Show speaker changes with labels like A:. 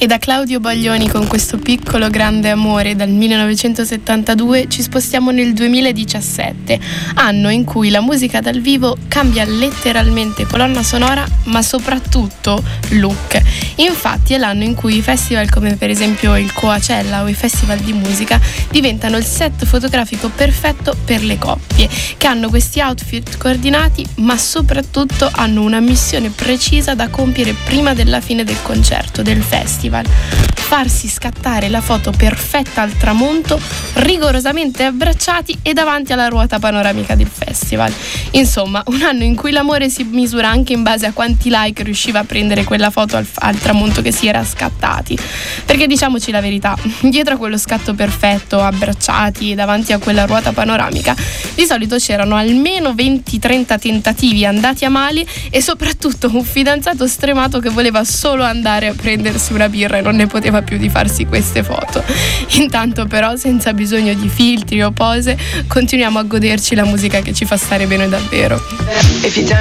A: E da Claudio Baglioni con questo piccolo grande amore dal 1972 ci spostiamo nel 2017, anno in cui la musica dal vivo cambia letteralmente colonna sonora, ma soprattutto look. Infatti è l'anno in cui i festival come per esempio il Coachella o i festival di musica diventano il set fotografico perfetto per le coppie, che hanno questi outfit coordinati, ma soprattutto hanno una missione precisa da compiere prima della fine del concerto, del festival. Farsi scattare la foto perfetta al tramonto, rigorosamente abbracciati e davanti alla ruota panoramica del festival. Insomma, un anno in cui l'amore si misura anche in base a quanti like riusciva a prendere quella foto al tramonto che si era scattati. Perché diciamoci la verità, dietro a quello scatto perfetto, abbracciati e davanti a quella ruota panoramica, di solito c'erano almeno 20-30 tentativi andati a male e soprattutto un fidanzato stremato che voleva solo andare a prendersi una birra e non ne poteva più di farsi queste foto. Intanto però, senza bisogno di filtri o pose, continuiamo a goderci la musica che ci fa stare bene davvero.